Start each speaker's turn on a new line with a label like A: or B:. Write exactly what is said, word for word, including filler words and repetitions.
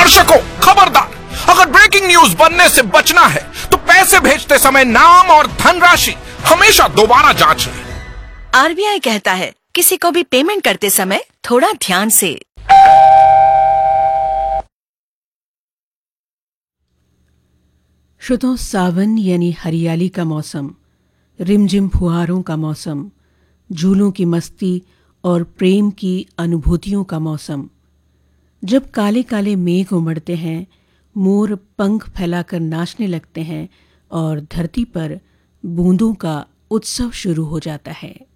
A: दर्शकों खबरदार, अगर ब्रेकिंग न्यूज बनने से बचना है तो पैसे भेजते समय नाम और धनराशि हमेशा दोबारा जांच लें।
B: आरबीआई कहता है, किसी को भी पेमेंट करते समय थोड़ा ध्यान से।
C: श्रोताओं, सावन यानी हरियाली का मौसम, रिमझिम फुहारों का मौसम, झूलों की मस्ती और प्रेम की अनुभूतियों का मौसम। जब काले काले मेघ उमड़ते हैं, मोर पंख फैलाकर नाचने लगते हैं और धरती पर बूंदों का उत्सव शुरू हो जाता है।